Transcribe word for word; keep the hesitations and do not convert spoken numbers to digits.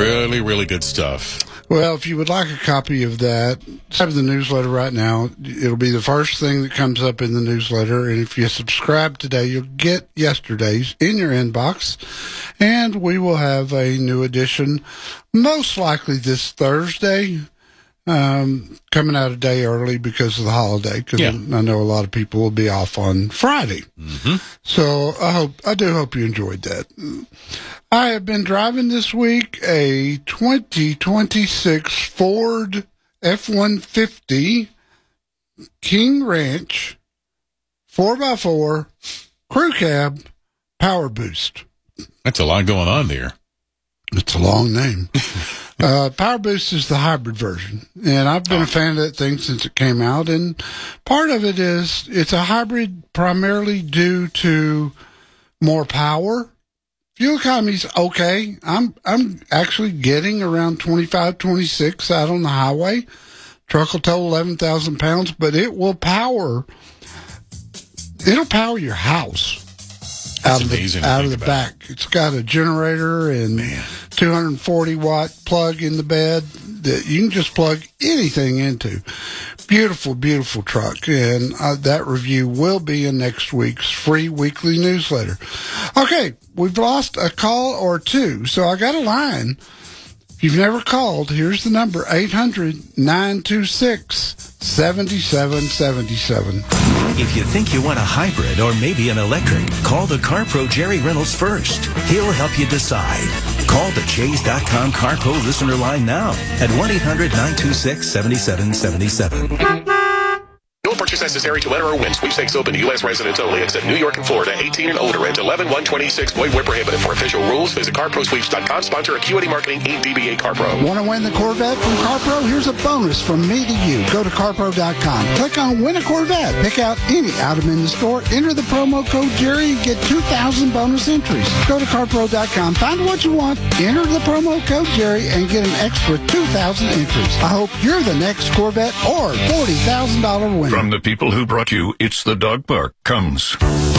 Really, really good stuff. Well, if you would like a copy of that, have the newsletter right now. It'll be the first thing that comes up in the newsletter. And if you subscribe today, you'll get yesterday's in your inbox. And we will have a new edition, most likely this Thursday, um, coming out a day early because of the holiday. Because yeah. I know a lot of people will be off on Friday. Mm-hmm. So I hope, I do hope you enjoyed that. I have been driving this week a twenty twenty-six Ford F one fifty King Ranch four by four crew cab power boost. That's a lot going on there. It's a long name. uh, Power Boost is the hybrid version, and I've been a fan of that thing since it came out. And part of it is it's a hybrid primarily due to more power. Fuel economy's okay. I'm I'm actually getting around twenty-five, twenty-six out on the highway. Truck will tow eleven thousand pounds, but it will power. It'll power your house. Out of the, out of the back. It's got a generator and Man. two hundred forty watt plug in the bed that you can just plug anything into. Beautiful, beautiful truck. And uh, that review will be in next week's free weekly newsletter. Okay, we've lost a call or two, so I got a line. If you've never called, here's the number, eight hundred, nine two six, seven seven seven seven. If you think you want a hybrid or maybe an electric, call the CarPro Jerry Reynolds first. He'll help you decide. Call the Chase dot com CarPro listener line now at one eight hundred, nine two six, seven seven seven seven. No purchase necessary to enter or win. Sweepstakes open to U S residents only, except New York and Florida, eighteen and older, and eleven one twenty-six. Void where prohibited. For official rules, visit car pro sweeps dot com. Sponsor Acuity Marketing, Incorporated. D B A CarPro. Want to win the Corvette from CarPro? Here's a bonus from me to you. Go to car pro dot com. Click on Win a Corvette. Pick out any item in the store. Enter the promo code Jerry and get two thousand bonus entries. Go to car pro dot com. Find what you want. Enter the promo code Jerry and get an extra two thousand entries. I hope you're the next Corvette or forty thousand dollars winner. From the people who brought you It's the Dog Park comes